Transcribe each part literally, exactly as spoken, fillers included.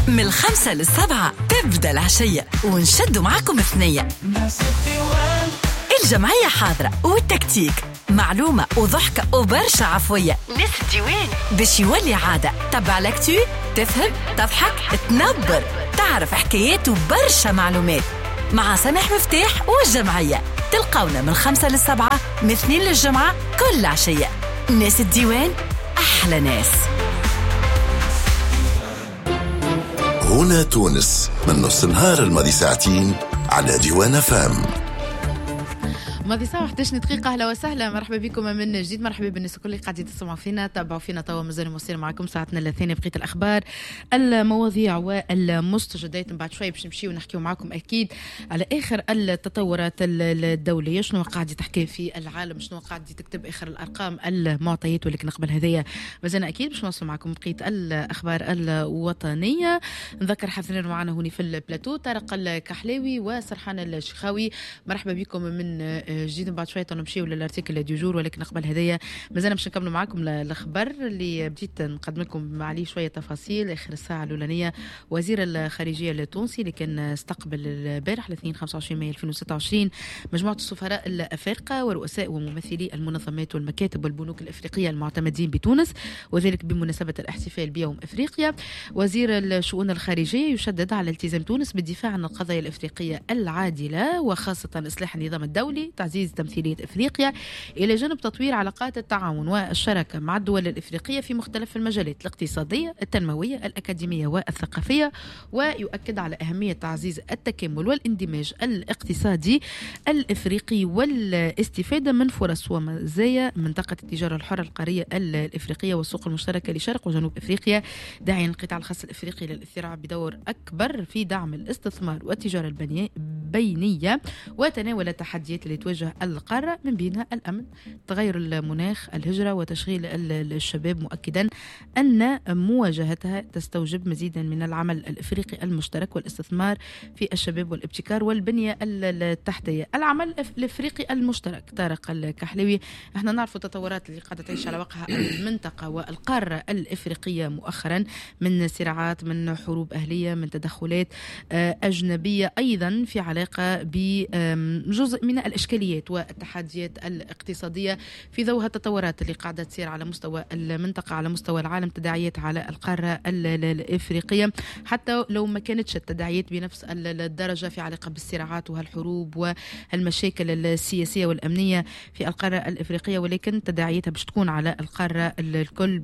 من الخمسة للسبعة تبدأ العشية ونشدوا معكم ثنية. الجمعية حاضرة والتكتيك معلومة وضحكة وبرشا عفوية. ناس الديوان باش يولي عادة. تبع لكتو تفهم تضحك تنبر تعرف حكايات وبرشا معلومات مع سامح مفتاح والجمعية. تلقونا من خمسة للسبعة من اثنين للجمعة كل عشية. ناس الديوان أحلى ناس. هنا تونس من نص النهار الماضي ساعتين على ديوان فام. ماضي ساعة واحد عشرين دقيقة. أهلا وسهلا مرحبا بكم من جديد. مرحبا بالناس الكل اللي قاعدين تسمعوا فينا تابعوا فينا توا مازال موصلين معكم ساعتنا الثانية بقية الأخبار المواضيع والمستجدات. من بعد شوي باش نمشيو ونحكيو معكم أكيد على آخر التطورات الدولية، شنو قاعد تحكي في العالم، شنو قاعد تكتب آخر الأرقام المعطيات. ولكن قبل هذيا مازلنا أكيد باش نوصل معكم بقية الأخبار الوطنية. نذكر حاضرين معنا هوني في البلاتو طارق الكحلاوي وسرحان الشخاوي. مرحبا بكم من جديد. بعد شويه نمشيو للارتيكل دي جور، ولكن قبل هدايا مازال باش نكملوا معكم الاخبار اللي بديت نقدم لكم عليه شويه تفاصيل. اخر الساعه الاولانيه وزير الخارجيه التونسي اللي كان استقبل البارح الاثنين خمسة وعشرين مايو ألفين وستة وعشرين مجموعه السفراء الافارقه ورؤساء وممثلي المنظمات والمكاتب والبنوك الافريقيه المعتمدين بتونس، وذلك بمناسبه الاحتفال بيوم افريقيا. وزير الشؤون الخارجيه يشدد على التزام تونس بالدفاع عن القضايا الافريقيه العادله وخاصه اصلاح النظام الدولي، تعزيز تمثيلية إفريقيا إلى جانب تطوير علاقات التعاون والشراكة مع الدول الإفريقية في مختلف المجالات الاقتصادية التنموية الأكاديمية والثقافية. ويؤكد على أهمية تعزيز التكامل والاندماج الاقتصادي الإفريقي والاستفادة من فرص ومزايا منطقة التجارة الحرة القارية الإفريقية والسوق المشتركة لشرق وجنوب إفريقيا، داعيا القطاع الخاص الإفريقي للاستيراد بدور أكبر في دعم الاستثمار والتجارة البينية وتناول التحديات اللي توجه القارة من بينها الأمن، تغير المناخ، الهجرة وتشغيل الشباب، مؤكدا أن مواجهتها تستوجب مزيدا من العمل الإفريقي المشترك والاستثمار في الشباب والابتكار والبنية التحتية. العمل الإفريقي المشترك. طارق الكحلاوي، احنا نعرف التطورات اللي قاعدة تعيش على وقعها المنطقة والقارة الإفريقية مؤخرا من صراعات، من حروب أهلية، من تدخلات أجنبية، أيضا في علاقة بجزء من الإشكاليات والتحديات الاقتصادية في ضوء التطورات اللي قاعدة تصير على مستوى المنطقة على مستوى العالم. تداعيات على القارة الإفريقية حتى لو ما كانتش التداعيات بنفس الدرجة في علاقة بالصراعات وهالحروب والمشاكل السياسية والأمنية في القارة الإفريقية، ولكن تداعياتها باش تكون على القارة الكل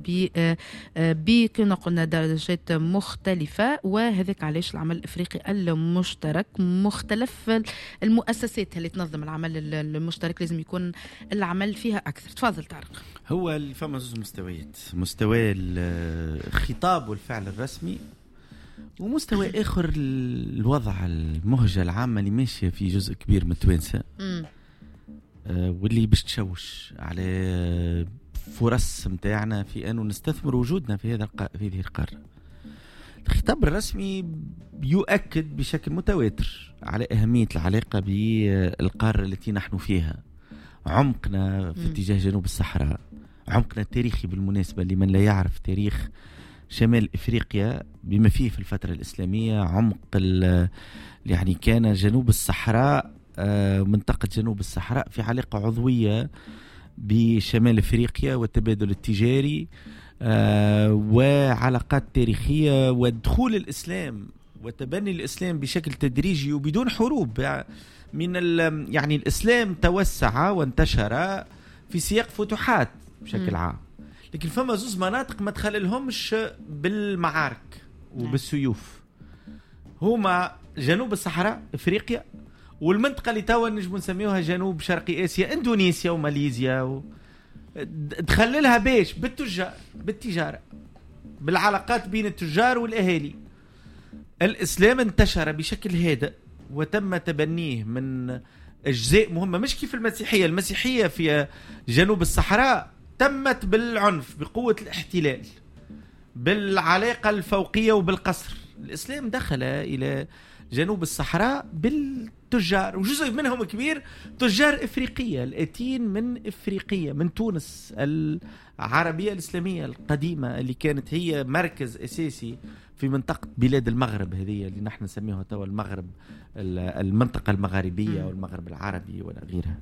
بكنا قلنا درجات مختلفة. وهذاك علاش العمل الإفريقي المشترك مختلف المؤسسات اللي تنظم العمل المشترك لازم يكون العمل فيها أكثر. تفضل طارق. هو اللي فما زوج مستويات، مستوى الخطاب والفعل الرسمي، ومستوى آخر الوضع المهجة العامة اللي ماشية في جزء كبير من التوانسة آه واللي باش تشوش على فرص متاعنا في أنه نستثمر وجودنا في هذا في هذه القارة. الخطاب الرسمي يؤكد بشكل متواتر على أهمية العلاقة بالقارة التي نحن فيها، عمقنا في اتجاه جنوب الصحراء، عمقنا التاريخي بالمناسبة لمن لا يعرف تاريخ شمال إفريقيا بما فيه في الفترة الإسلامية. عمق يعني كان جنوب الصحراء، منطقة جنوب الصحراء في علاقة عضوية بشمال إفريقيا والتبادل التجاري آه وعلاقات تاريخية ودخول الإسلام وتبني الإسلام بشكل تدريجي وبدون حروب. من يعني الإسلام توسع وانتشر في سياق فتوحات بشكل عام، لكن فما زوز مناطق ما تخللهمش بالمعارك وبالسيوف، هما جنوب الصحراء إفريقيا والمنطقة اللي توا نجم نسميوها جنوب شرقي آسيا، إندونيسيا وماليزيا و... تخللها بيش بالتجار، بالتجارة، بالعلاقات بين التجار والأهالي. الإسلام انتشر بشكل هادئ وتم تبنيه من أجزاء مهمة، مش كيف المسيحية. المسيحية في جنوب الصحراء تمت بالعنف، بقوة الاحتلال، بالعلاقة الفوقية وبالقصر. الإسلام دخل إلى جنوب الصحراء بالتجار، وجزء منهم كبير تجار إفريقية الآتين من إفريقية، من تونس العربية الإسلامية القديمة اللي كانت هي مركز أساسي في منطقة بلاد المغرب هذه اللي نحن نسميها توا المغرب، المنطقة المغاربية والمغرب العربي ولا غيرها.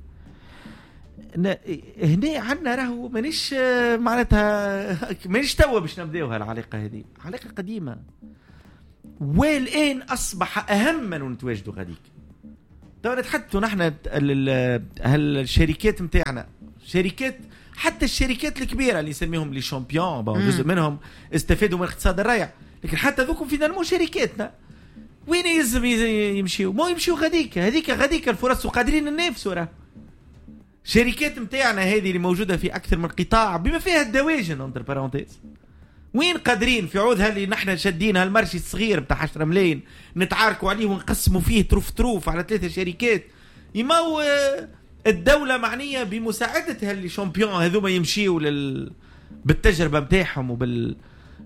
هنا عندنا راهو مانيش معناتها مانيش توا باش نبداوها العلاقة هذه، علاقة قديمة والآن أصبح أهم من نتواجدوا غاديك. تو نتحدثوا نحن هالشركات متاعنا، شركات حتى الشركات الكبيرة اللي يسميهم لي شامبيون، جزء منهم استفادوا من الاقتصاد الرائع، لكن حتى ذوكم في نمو شركاتنا وين يلزم يمشيوا؟ ما يمشيوا غاديك، هذيك غاديك الفرص وقادرين ننافسوا. راه شركات متاعنا هذه اللي موجودة في أكثر من قطاع بما فيها الدواجن انتر بارونتيز، وين قادرين في عودها اللي نحن شادين هالمرشي الصغير بتاع عشرة ملايين نتعاركوا عليه ونقسموا فيه تروف تروف على ثلاثة شركات؟ يمو الدولة معنية بمساعدة هاللي شامبيون هذوما يمشيوا لل بالتجربة متاعهم وبال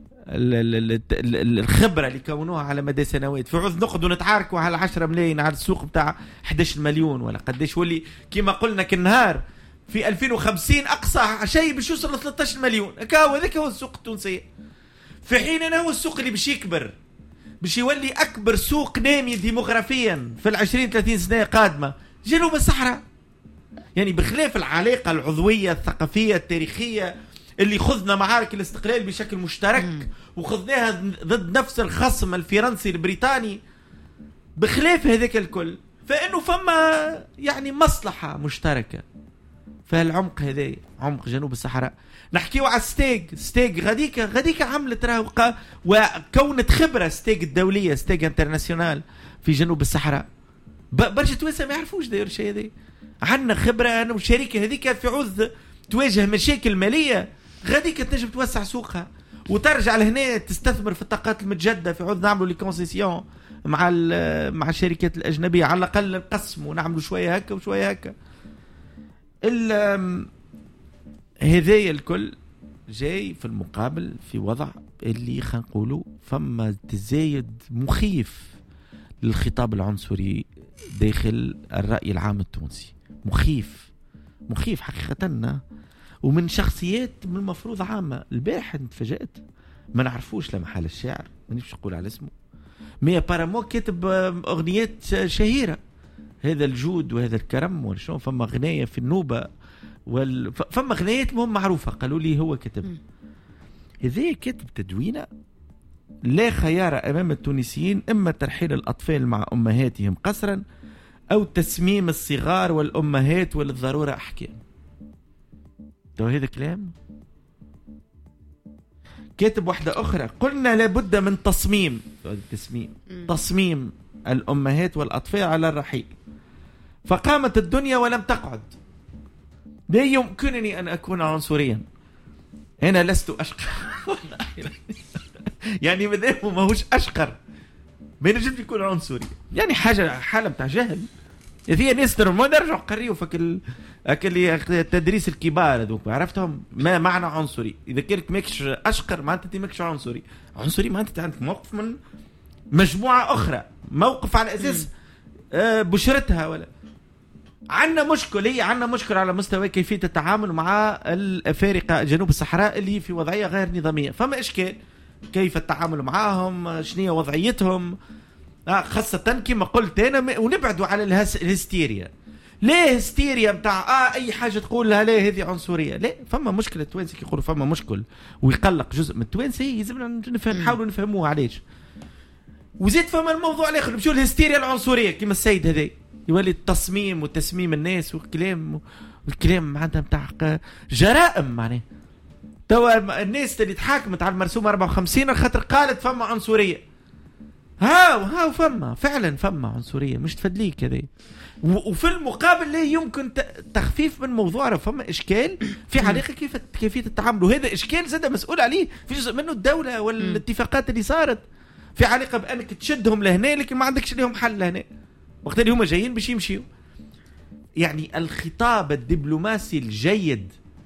الخبرة اللي كونوها على مدى سنوات، في عوض نقعدوا نتعاركوا على عشرة ملايين على السوق بتاع أحد عشر مليون ولا قديش، واللي كما قلنا كالنهار في ألفين وخمسين أقصى شيء باش يوصل ل ثلاثة عشر مليون. كاو هذاك هو السوق التونسي، في حين أنه هو السوق اللي باش يكبر، باش يولي أكبر سوق نامي ديموغرافيا في العشرين ثلاثين سنة قادمة جنوب الصحراء. يعني بخلاف العلاقة العضوية الثقافية التاريخية اللي خذنا معارك الاستقلال بشكل مشترك م. وخذناها ضد نفس الخصم الفرنسي البريطاني، بخلاف هذاك الكل فإنه فما يعني مصلحة مشتركة فالعمق هذا عمق جنوب الصحراء. نحكيو على ستيج ستيج غاديك غاديك عملت راه وكونت خبرة ستيج الدولية ستيج انترناسيونال في جنوب الصحراء. برشا توانسة ما يعرفوش داير الشيء هذا، عندنا خبرة أنا والشركة هذيك في عوض تواجه مشاكل مالية غاديك تنجم توسع سوقها وترجع لهنا تستثمر في الطاقات المتجددة، في عوض نعملوا لي كونسيسيون مع مع الشركات الأجنبية على الأقل نقسم ونعملوا شوية هكا وشوية هكا. هذايا الكل جاي في المقابل في وضع اللي خلينا نقولوا فما تزايد مخيف للخطاب العنصري داخل الرأي العام التونسي، مخيف مخيف حقيقة، ومن شخصيات من المفروض عامة. البارح تفاجأت ما نعرفوش لمحل الشاعر مانيش نقول على اسمه، مي بارامو كاتب أغنيات شهيرة، هذا الجود وهذا الكرم وشو فما غناية في النوبة وال... فما غنايات مهم معروفة قالوا لي هو كتب. إذا كتب تدوينة لا خيار أمام التونسيين، إما ترحيل الأطفال مع أمهاتهم قسرا أو تسميم الصغار والأمهات وللضرورة أحكام. تو هذا كلام. كاتب واحدة أخرى قلنا لابد من تصميم تصميم تصميم الأمهات والأطفال على الرحيل، فقامت الدنيا ولم تقعد. لا يمكنني أن أكون عنصريا، أنا لست أشقر يعني مذهبه ما هوش أشقر بين جد يكون عنصري، يعني حاجة حالة بتاع جهل. هي ناس ما نرجع قريوا فك التدريس الكبار هذوك عرفتهم ما معنى عنصري. إذا كنت ماكش أشقر معناتها أنت ماكش عنصري، عنصري معناتها عندك موقف من مجموعة أخرى، موقف على أساس آه بشرتها. ولا عندنا مشكلة هي عندنا مشكلة على مستوى كيفية التعامل مع الأفارقة جنوب الصحراء اللي في وضعية غير نظامية. فما إشكال كيف التعامل معهم، شنية وضعيتهم، آه خاصة كما قلت أنا، ونبعدوا على الهستيريا. ليه هستيريا متاع آه أي حاجة تقول لها ليه هذه عنصرية؟ لا، فما مشكلة التوانسة يقولوا فما مشكل ويقلق جزء من التوانسة، يلزمنا نفهم نحاولوا نفهموه علاش. وزيد فما الموضوع الآخر بشو الهستيريا العنصرية كما السيد هذا يولي التصميم وتسميم الناس والكلام والكلام معناتها متاع جرائم. معناه توا الناس اللي تحاكمت على المرسوم أربعة وخمسين خاطر قالت فما عنصرية، هاو هاو فما فعلا فما عنصرية مش تفدليك هذا. وفي المقابل لا يمكن تخفيف من موضوع، فما إشكال في علاقة كيف كيفية التعامل، وهذا إشكال زاد مسؤول عليه في جزء منه الدولة والاتفاقات اللي صارت في علاقة بأنك تشدهم لهنا لكن ما عندكش لهم حل لهنا وقت اللي هم جايين باش يمشيوا. يعني الخطاب الدبلوماسي الجيد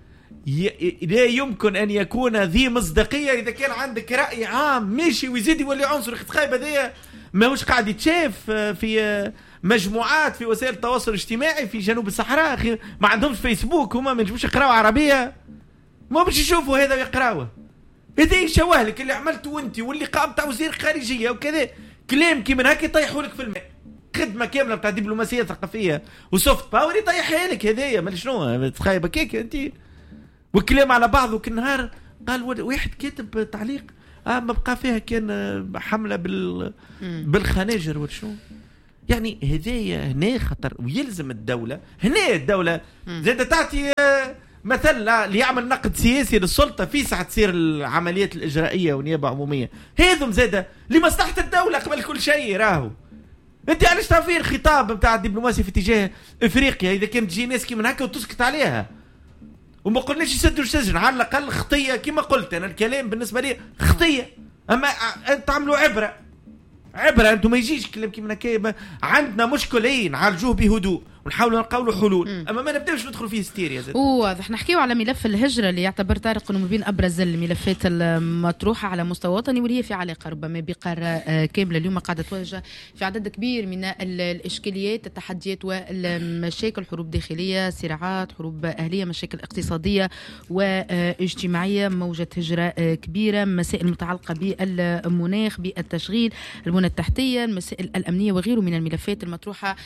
لا يمكن أن يكون ذي مصداقية إذا كان عندك رأي عام ماشي ويزيد يولي عنصر خايب. هذايا ما هوش قاعد يتشاف في مجموعات في وسائل التواصل الاجتماعي في جنوب الصحراء. أخي ما عندهمش فيسبوك، هما ما ينجموش يقراوا عربية، ما باش يشوفوا هذا ويقراوه. هذا يشوه لك اللي عملته انت واللي قام تاع وزير خارجية وكذا، كلام كي من هكا يطيحوا لك في الماء. خدمة كاملة بتاع دبلوماسية ثقافية وسوفت باور يطيحها لك. هذايا ما شنو تخايبة كيك انت والكلام على بعضه. كل نهار قال واحد كاتب تعليق اه ما بقى فيها كان حملة بال بالخناجر وشو يعني. هذايا هنا خطر ويلزم الدولة هنا الدولة زاد تعطي مثلا اللي يعمل نقد سياسي للسلطة في ساعة تصير العمليات الإجرائية ونيابة عمومية. هذم زادة لمصلحة الدولة قبل كل شيء. راهو انت علاش تعرفين الخطاب بتاع الدبلوماسي في اتجاه افريقيا اذا كانت تجي ناس كي من هكا وتسكت عليها وما قلناش يسدوا السجن على الاقل خطيه كما قلت انا. الكلام بالنسبه لي خطيه، اما انت تعملوا عبره عبره. انتم ما يجيش كلام كي من هكا. عندنا مشكلين نعالجوه بهدوء ونحاولوا نلقاو له حلول، اما ما نبداوش ندخلوا فيه هستيريا. واضح. نحكيو على ملف الهجره اللي يعتبر طارق انه من بين ابرز الملفات المطروحه على مستوى وطني، واللي هي في علاقه ربما بقاره كامله اليوم قاعده تواجه في عدد كبير من الاشكاليات، التحديات والمشاكل، حروب داخليه، صراعات، حروب اهليه، مشاكل اقتصاديه واجتماعيه، موجه هجره كبيره، مسائل متعلقه بالمناخ، بالتشغيل، البنى التحتيه، المسائل الامنيه وغيره من الملفات المطروحه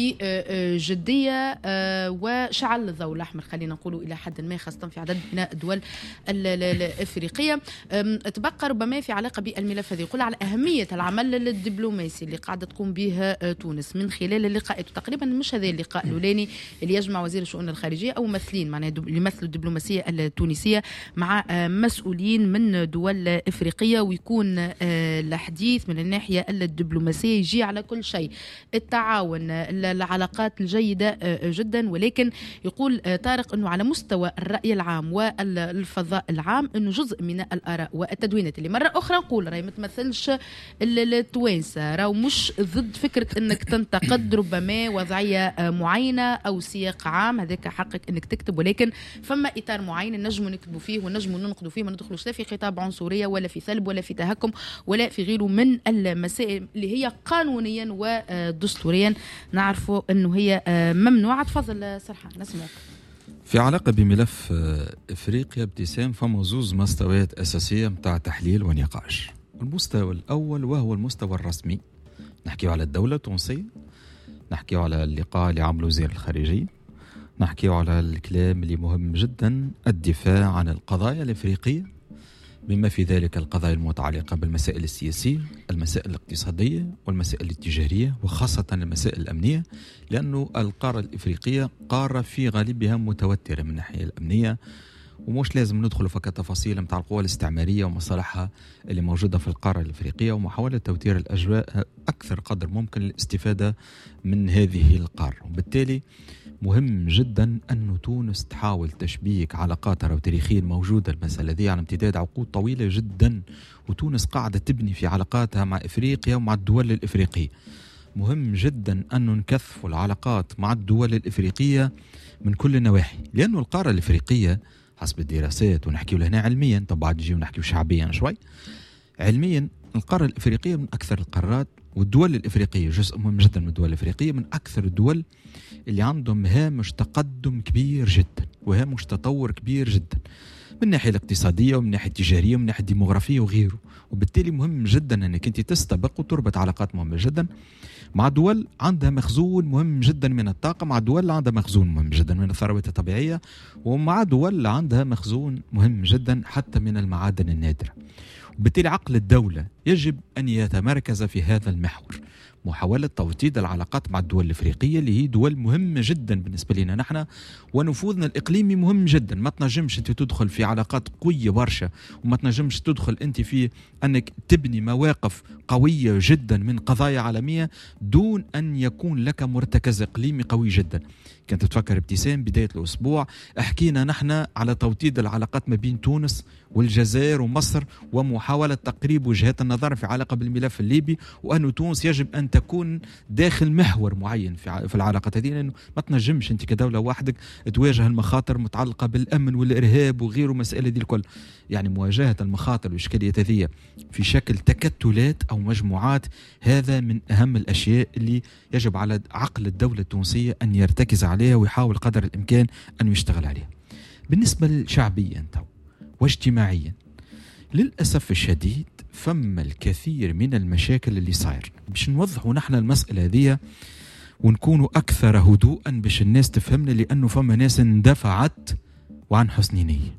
ب جدية وشعل الضوء الأحمر خلينا نقولوا إلى حد ما، خاصة في عدد من الدول الأفريقية. تبقى ربما في علاقة بالملف هذا يقول على أهمية العمل الدبلوماسي اللي قاعدة تقوم به تونس من خلال اللقاءات. تقريبا مش هذا اللقاء الأولاني اللي يجمع وزير الشؤون الخارجية أو ممثلين معناها اللي يمثلوا الدبلوماسية التونسية مع مسؤولين من دول أفريقية، ويكون الحديث من الناحية الدبلوماسية يجي على كل شيء، التعاون، العلاقات الجيدة جدا. ولكن يقول طارق أنه على مستوى الرأي العام والفضاء العام أنه جزء من الآراء والتدوينات اللي مرة أخرى نقول راهي ما تمثلش التوانسة، راهو مش ضد فكرة أنك تنتقد ربما وضعية معينة أو سياق عام، هذاك حقك أنك تكتب، ولكن فما إطار معين نجموا نكتبوا فيه ونجموا ننقدوا فيه، ما ندخلوش لا في خطاب عنصرية ولا في سلب ولا في تهكم ولا في غيره من المسائل اللي هي قانونيا ودستوريا نعرفوا أنه هي ممنوعة. تفضل سرحان نسمعك. في علاقة بملف إفريقيا ابتسام فما زوز مستويات أساسية متاع تحليل ونقاش. المستوى الأول وهو المستوى الرسمي، نحكي على الدولة التونسية، نحكي على اللقاء اللي عملوا وزير الخارجية، نحكي على الكلام اللي مهم جدا، الدفاع عن القضايا الإفريقية بما في ذلك القضايا المتعلقة بالمسائل السياسية، المسائل الاقتصادية والمسائل التجارية وخاصة المسائل الأمنية، لأنه القارة الإفريقية قارة في غالبها متوترة من الناحية الأمنية، ومش لازم ندخل في تفاصيل متاع القوى الاستعمارية ومصالحها اللي موجودة في القارة الإفريقية، ومحاولة توتير الأجواء أكثر قدر ممكن للاستفادة من هذه القارة. وبالتالي مهم جدا أن تونس تحاول تشبيك علاقاتها التاريخية الموجودة المسألة دي على امتداد عقود طويلة جدا، وتونس قاعدة تبني في علاقاتها مع إفريقيا ومع الدول الإفريقية. مهم جدا أن نكثف العلاقات مع الدول الإفريقية من كل النواحي، لأنه القارة الإفريقية حسب الدراسات ونحكي لهنا علميا، طبعا نجي ونحكي شعبيا شوي. علميا القارة الإفريقية من أكثر القارات، والدول الإفريقية جزء مهم جدا من الدول الإفريقية من أكثر الدول اللي عندهم هامش تقدم كبير جدا وهامش تطور كبير جدا من الناحية الاقتصادية ومن الناحية التجارية ومن الناحية الديموغرافية وغيره. وبالتالي مهم جدا أنك أنت تستبق وتربط علاقات مهمة جدا مع دول عندها مخزون مهم جدا من الطاقة، مع دول عندها مخزون مهم جدا من الثروات الطبيعية، ومع دول عندها مخزون مهم جدا حتى من المعادن النادرة. وبالتالي عقل الدولة يجب أن يتمركز في هذا المحور، محاولة توطيد العلاقات مع الدول الإفريقية اللي هي دول مهمة جدا بالنسبة لنا نحن، ونفوذنا الإقليمي مهم جدا. ما تنجمش أنت تدخل في علاقات قوية برشا، وما تنجمش تدخل أنت في أنك تبني مواقف قوية جدا من قضايا عالمية دون أن يكون لك مرتكز إقليمي قوي جدا. كانت تفكر ابتسام بداية الأسبوع حكينا نحن على توطيد العلاقات ما بين تونس والجزائر ومصر ومحاولة تقريب وجهات النظر في علاقة بالملف الليبي، وأن تونس يجب أن تكون داخل محور معين في العلاقات هذه، لأنه ما تنجمش أنت كدولة وحدك تواجه المخاطر متعلقة بالأمن والإرهاب وغيره مسائل دي الكل. يعني مواجهة المخاطر والإشكاليات هذه في شكل تكتلات أو مجموعات، هذا من أهم الأشياء اللي يجب على عقل الدولة التونسية أن يرتكز عليها ويحاول قدر الإمكان أن يشتغل عليها. بالنسبة شعبيا واجتماعيا للأسف الشديد فما الكثير من المشاكل اللي صاير. باش نوضحوا نحن المسألة هذه ونكونوا أكثر هدوءا باش الناس تفهمنا، لأنه فما ناس اندفعت وعن حسن نية.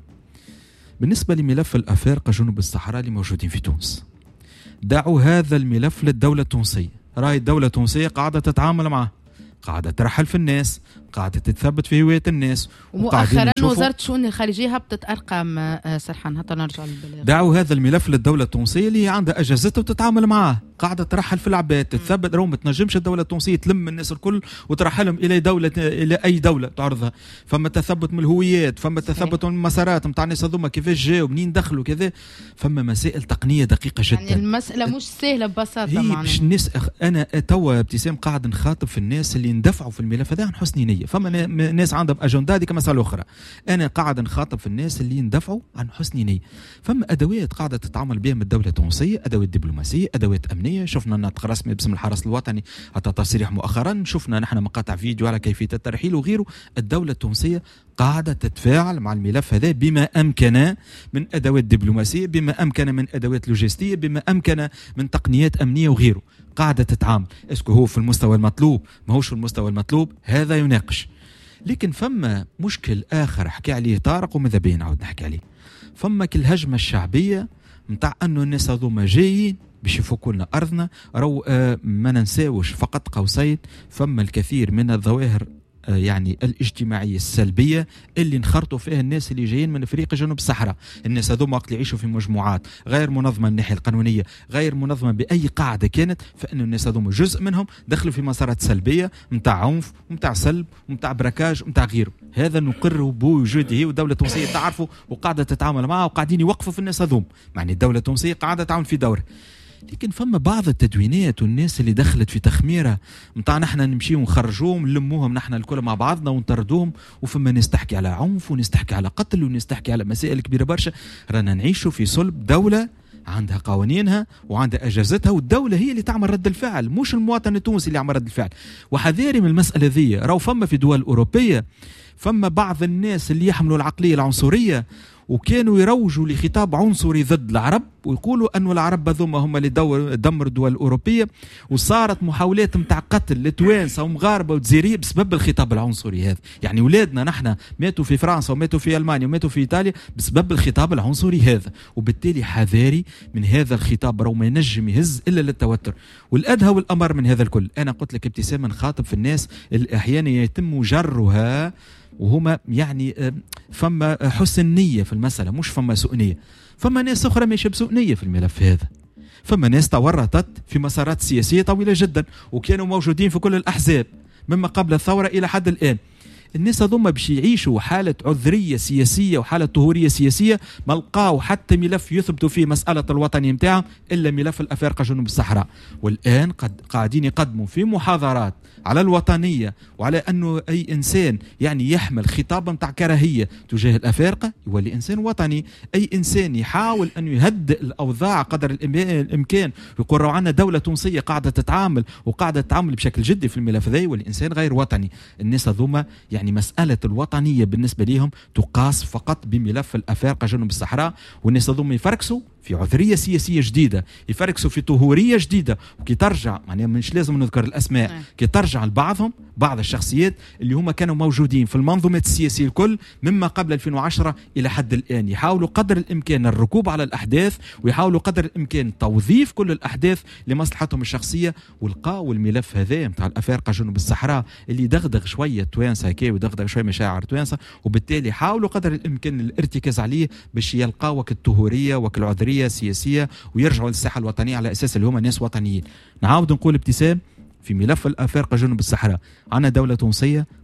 بالنسبة لملف الأفارقة جنوب الصحراء اللي موجودين في تونس، دعوا هذا الملف للدولة التونسية. راهي الدولة التونسية قاعدة تتعامل معه، قاعدة ترحل في الناس، قاعدة تتثبت في هوية الناس. ومؤخرا وزارة الشؤون الخارجية هبطت أرقام سرحان حتى نرجع للبلاغ. دعوا هذا الملف للدولة التونسية اللي هي عندها أجازتها وتتعامل معاه، قاعدة ترحل في العباد تتثبت. رو ما تنجمش الدولة التونسية تلم الناس الكل وترحلهم إلى دولة إلى أي دولة تعرضها. فما تثبت من الهويات، فما تثبت من المسارات نتاع الناس هذوما كيفاش جاوا منين دخلوا كذا، فما مسائل تقنية دقيقة جدا. يعني المسألة مش سهلة ببساطة. هي باش الناس أنا توا ابتسام قاعد نخاطب في الناس اللي اندفعوا في الملف هذا عن حسن نية. فما ناس عندهم أجندة هذيك مسألة أخرى. أنا قاعد نخاطب في الناس اللي اندفعوا عن حسن نية. فما أدوات قاعدة تتعامل بها من الدولة التونسية، أدوات دبلوماسية، أدوات أمنية. شفنا نطق رسمي باسم الحرس الوطني حتى تصريح مؤخرا، شفنا نحن مقاطع فيديو على كيفية الترحيل وغيره. الدولة التونسية قاعدة تتفاعل مع الملف هذا بما أمكن من أدوات دبلوماسية، بما أمكن من أدوات لوجستية، بما أمكن من تقنيات أمنية وغيره. قاعدة تتعامل. اسكو هو في المستوى المطلوب؟ ما هوش في المستوى المطلوب، هذا يناقش. لكن فما مشكل آخر حكي عليه طارق وماذا بين نعود نحكي عليه. فما الهجمة الشعبية متاع أنه الناس هذوما جايين باش يفكوا لنا أرضنا. رو آه ما ننساوش فقط قوسين فما الكثير من الظواهر يعني الاجتماعية السلبية اللي انخرطوا فيها الناس اللي جايين من افريقيا جنوب الصحراء. الناس هذوما وقت يعيشوا في مجموعات غير منظمة من الناحية القانونية، غير منظمة بأي قاعدة كانت، فإن الناس هذوما جزء منهم دخلوا في مسارات سلبية متاع عنف ومتاع سلب ومتاع براكاج ومتاع غيره. هذا نقره بوجوده، والدولة التونسية تعرفه وقاعدة تتعامل معه وقاعدين يوقفوا في الناس هذوما. يعني الدولة التونسية قاعدة تعمل في دورها. لكن فما بعض التدوينات والناس اللي دخلت في تخميره متاع نحن نمشي ونخرجوهم نلموهم نحن الكل مع بعضنا ونطردوهم. وفما ناس تحكي على عنف وناس تحكي على قتل وناس تحكي على مسائل كبيره برشا. رانا نعيشوا في صلب دوله عندها قوانينها وعندها اجازتها، والدوله هي اللي تعمل رد الفعل، مش المواطن التونسي اللي يعمل رد الفعل. وحذاري من المساله ذي. راهو فما في دول اوروبيه فما بعض الناس اللي يحملوا العقليه العنصريه وكانوا يروجوا لخطاب عنصري ضد العرب ويقولوا أنه العرب هذوما هم اللي دمروا الدول الأوروبية، وصارت محاولات متاع قتل لتوانسة ومغاربة وجزائرية بسبب الخطاب العنصري هذا. يعني أولادنا نحن ماتوا في فرنسا وماتوا في ألمانيا وماتوا في إيطاليا بسبب الخطاب العنصري هذا. وبالتالي حذاري من هذا الخطاب، رغم ما ينجم يهز إلا للتوتر. والأدهى والأمر من هذا الكل، أنا قلت لك ابتسام نخاطب في الناس اللي أحيانا يتم جرها وهما يعني فما حسن نية في المسألة مش فما سوء نية. فما ناس أخرى ماشية بسوء نية في الملف هذا. فما ناس تورطت في مسارات سياسية طويلة جدا وكانوا موجودين في كل الأحزاب مما قبل الثورة إلى حد الآن. الناس هذوما باش يعيشوا حالة عذرية سياسية وحالة طهورية سياسية، ما لقاو حتى ملف يثبتوا فيه مسألة الوطنية متاعهم إلا ملف الأفارقة جنوب الصحراء. والآن قد قاعدين يقدموا في محاضرات على الوطنية وعلى أنه أي إنسان يعني يحمل خطابا متاع كراهية تجاه الأفارقة يولي إنسان وطني. أي إنسان يحاول أن يهدئ الأوضاع قدر الإمكان ويقول رو عنا دولة تونسية قاعدة تتعامل وقاعدة تتعامل بشكل جدي في الملف ذا يولي إنسان غير وطني. الناس هذوما يعني مسألة الوطنية بالنسبة لهم تقاس فقط بملف الأفارقة جنوب الصحراء. والناس هذوما يفركسوا في عذرية سياسية جديدة، يفركسوا في طهورية جديدة. وكي ترجع يعني مش لازم نذكر الأسماء، كي ترجع لبعضهم بعض الشخصيات اللي هم كانوا موجودين في المنظومات السياسية الكل مما قبل ألفين وعشرة إلى حد الآن، يحاولوا قدر الإمكان الركوب على الأحداث ويحاولوا قدر الإمكان توظيف كل الأحداث لمصلحتهم الشخصية. والقاو الملف هذا متاع الأفارقة جنوب الصحراء اللي دغدغ شوية توانسة هكا ودغدغ شوية مشاعر توانسة، وبالتالي حاولوا قدر الإمكان الارتكاز عليه باش يلقاو وقت الطهورية وقت العذرية سياسية ويرجعوا للساحة الوطنية على أساس اللي هم ناس وطنيين. نعاود نقول ابتسام في ملف الأفارقة جنوب الصحراء عنا دولة تونسية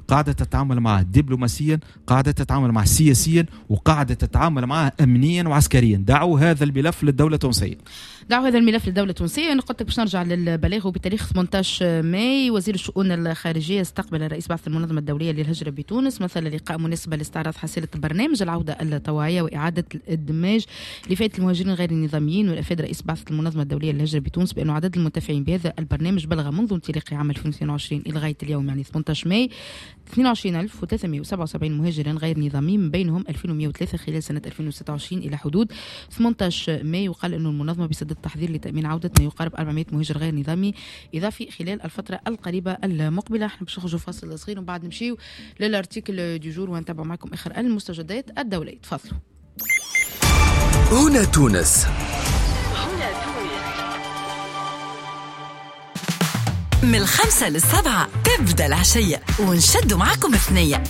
قاعدة تتعامل معه دبلوماسيا، قاعدة تتعامل معه سياسيا، وقاعدة تتعامل معه أمنيا وعسكريا. دعوا هذا الملف للدولة التونسية. دعوا هذا الملف للدولة التونسية. أنا قلت لك باش نرجع للبلاغ. وبتاريخ ثمانية عشر ماي وزير الشؤون الخارجية استقبل رئيس بعثة المنظمة الدولية للهجرة بتونس مثل لقاء مناسبة لاستعراض حصيلة برنامج العودة الطوعية وإعادة الإدماج لفئة المهاجرين غير النظاميين. والأفاد رئيس بعثة المنظمة الدولية للهجرة بتونس بأن عدد المنتفعين بهذا البرنامج بلغ منذ انطلاق عام ألفين واثنين وعشرين إلى غاية اليوم يعني ثمانية عشر ماي اثنين وعشرين ألف وثلاثمائة وسبعة وسبعين مهاجرا غير نظاميين، من بينهم ألفين ومائة وثلاثة خلال سنة ألفين وستة وعشرين إلى حدود ثمانية عشر ماي. وقال أن المنظمة بصدد التحضير لتأمين عودة ما يقارب أربعمائة مهاجر غير نظامي إضافي خلال الفترة القريبة المقبلة. احنا باش نخرجوا فاصل صغير ومن بعد نمشيو للارتيكل دي جور ونتابعوا معكم آخر المستجدات الدولية. تفضلوا. هنا تونس. من الخمسة للسبعة تبدأ العشية ونشدوا معكم ثنية.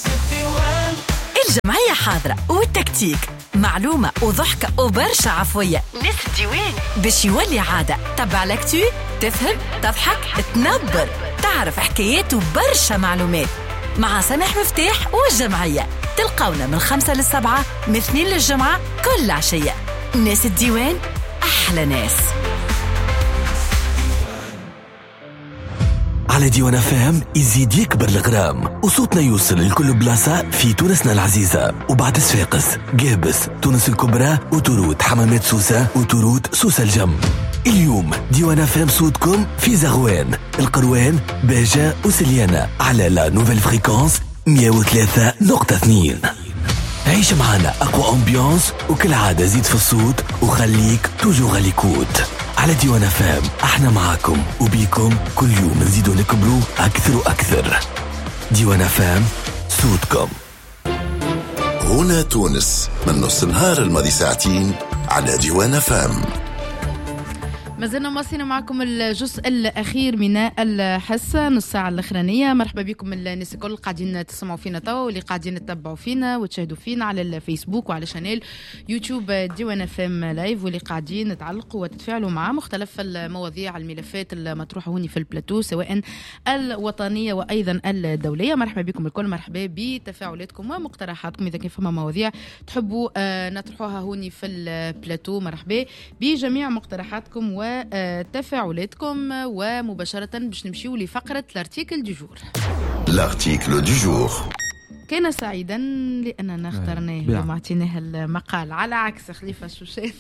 الجمعية حاضرة والتكتيك معلومة وضحكة وبرشا عفوية. ناس الديوان باش يولي عادة. تبع لاكتو تفهم تضحك تنبر تعرف حكايات وبرشا معلومات مع سامح مفتاح والجمعية. تلقونا من الخمسة للسبعة من اثنين للجمعة كل عشية. ناس الديوان أحلى ناس. على ديوان فهم يزيد يكبر الغرام وصوتنا يوصل لكل بلاصة في تونسنا العزيزة وبعد صفاقس قابس تونس الكبرى وتورود حمامات سوسة وتورود سوسة الجم. اليوم ديوان فهم صوتكم في زغوان القروان باجة وسليانة على لا نوفيل فريكونس مية وثلاثة نقطة اثنين. عيش معنا أقوى أمبيانس وكل عادة زيد في الصوت وخليك توجو غاليكوت. على ديوان فهم احنا معاكم وبيكم كل يوم نزيدوا نكبروا أكثر وأكثر. ديوان فهم صوتكم. هنا تونس من نص نهار الماضي ساعتين على ديوان فهم. ما زلنا مواصلين معكم الجزء الأخير من الحصة نص ساعة الأخرانية. مرحبا بكم الناس الكل قاعدين تسمعوا فينا توا واللي قاعدين تتبعوا فينا وتشاهدوا فينا على الفيسبوك وعلى شانيل يوتيوب ديوان فام لايف واللي قاعدين تعلقوا وتتفاعلوا مع مختلف المواضيع الملفات المطروحة هوني في البلاتو سواء الوطنية وأيضا الدولية. مرحبا بكم الكل. مرحبا بتفاعلاتكم ومقترحاتكم إذا كان فما مواضيع تحبوا نطرحوها هوني في البلاتو. مرحبا بجميع مقترحاتكم و تفاعلاتكم. ومباشرة باش نمشيو لفقرة الارتيكل دي جور. الارتيكل دي جور. كان سعيدا لأننا اخترناه اليوم عطيناه المقال على عكس خليفة الشوشان.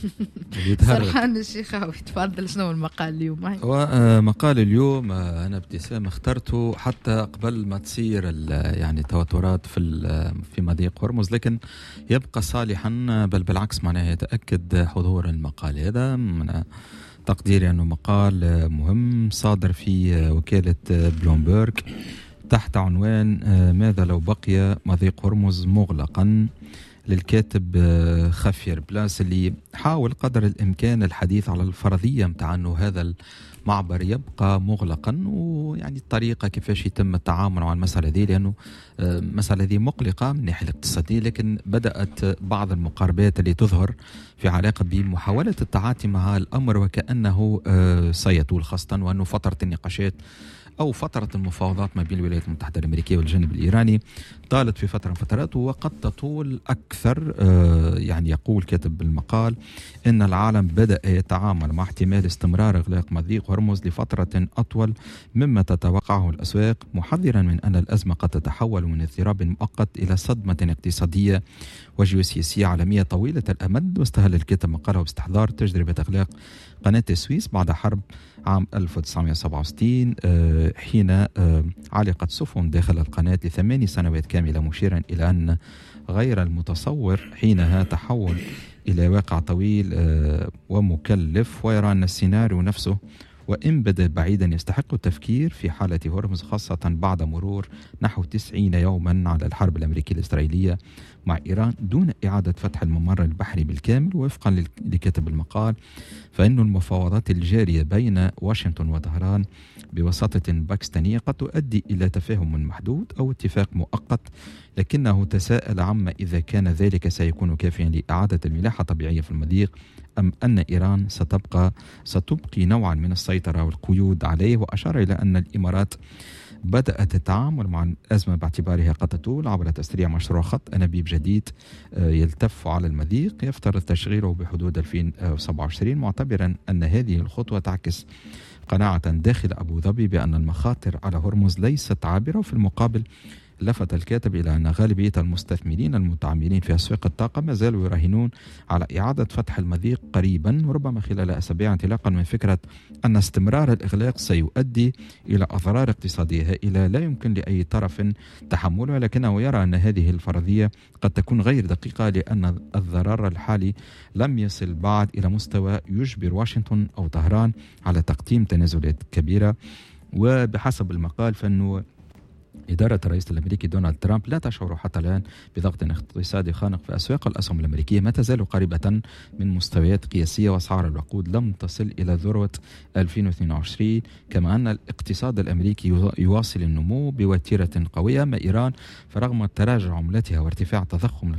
سرحان الشيخاوي. تفضل شنو المقال اليوم؟ هو مقال اليوم أنا ابتسام اخترته حتى قبل ما تصير يعني توترات في في مضيق هرمز، لكن يبقى صالحا بل بالعكس معناه يتأكد حضور المقال هذا. من تقديري أنه مقال مهم صادر في وكالة بلومبرغ تحت عنوان ماذا لو بقي مضيق هرمز مغلقا، للكاتب خفير بلاس اللي حاول قدر الإمكان الحديث على الفرضية متاع أنه هذا المعبر يبقى مغلقا ويعني الطريقة كيفاش يتم التعامل مع المسألة دي، لأنه المسألة دي مقلقة من الناحية الاقتصادية، لكن بدأت بعض المقاربات اللي تظهر في علاقة بمحاولة التعاطي مع الأمر وكأنه سيطول، خاصة وأنه فترة النقاشات أو فترة المفاوضات ما بين الولايات المتحدة الأمريكية والجانب الإيراني طالت في فترة من فترات وقد تطول أكثر. يعني يقول كاتب المقال إن العالم بدأ يتعامل مع احتمال استمرار إغلاق مضيق هرمز لفترة أطول مما تتوقعه الأسواق، محذرا من أن الأزمة قد تتحول من اضطراب مؤقت إلى صدمة اقتصادية وجيوسياسية عالمية طويلة الأمد. واستهل الكاتب مقاله باستحضار تجربة إغلاق قناة السويس بعد حرب عام ألف وتسعمائة وسبعة وستين حين علقت سفن داخل القناة لثماني سنوات كاملة، مشيرا إلى أن غير المتصور حينها تحول إلى واقع طويل ومكلف، ويرى أن السيناريو نفسه وإن بدا بعيدا يستحق التفكير في حالة هرمز، خاصة بعد مرور نحو تسعين يوما على الحرب الأمريكية الإسرائيلية مع إيران دون إعادة فتح الممر البحري بالكامل. وفقا لكاتب المقال فإن المفاوضات الجارية بين واشنطن وطهران بوساطة باكستانية قد تؤدي إلى تفاهم محدود أو اتفاق مؤقت، لكنه تساءل عما إذا كان ذلك سيكون كافيا لإعادة الملاحة الطبيعية في المضيق أم أن إيران ستبقى ستبقي نوعا من السيطرة والقيود عليه. وأشار إلى أن الإمارات بدأت التعامل مع الأزمة باعتبارها قد تطول عبر تسريع مشروع خط أنابيب جديد يلتف على المضيق يفترض تشغيله بحدود ألفين وسبعة وعشرين، معتبرا أن هذه الخطوة تعكس قناعة داخل أبو ظبي بأن المخاطر على هرمز ليست عابرة. وفي المقابل لفت الكاتب إلى أن غالبية المستثمرين المتعاملين في أسواق الطاقة ما زالوا يراهنون على إعادة فتح المضيق قريبا وربما خلال أسابيع، انطلاقا من فكرة أن استمرار الإغلاق سيؤدي إلى أضرار اقتصادية هائلة لا يمكن لأي طرف تحملها، لكنه يرى أن هذه الفرضية قد تكون غير دقيقة لأن الضرر الحالي لم يصل بعد إلى مستوى يجبر واشنطن أو طهران على تقديم تنازلات كبيرة. وبحسب المقال فإنه إدارة الرئيس الأمريكي دونالد ترامب لا تشعر حتى الآن بضغط اقتصادي خانق في أسواق الأسهم الأمريكية، ما تزال قريبة من مستويات قياسية، وأسعار الوقود لم تصل إلى ذروة ألفين واثنين وعشرين، كما أن الاقتصاد الأمريكي يواصل النمو بوتيرة قوية. أما إيران فرغم تراجع عملتها وارتفاع تضخم